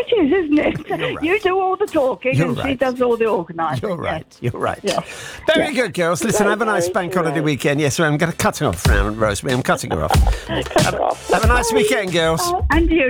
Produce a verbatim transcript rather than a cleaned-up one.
It is, isn't it? Right. You do all the talking You're and right. she does all the organising. You're right. Yeah. You're right. Yeah. Very good, girls. Listen, Right, have a nice Mary, bank you're holiday right. weekend. Yes, I'm going to cut her off now, Rosemary. I'm cutting her off. Cut her off. Have a nice weekend, girls. And you.